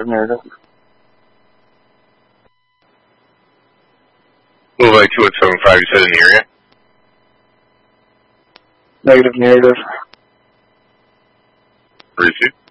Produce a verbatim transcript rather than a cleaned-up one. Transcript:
narrative. Move like two seven five, you said in the area? Negative narrative. Receive.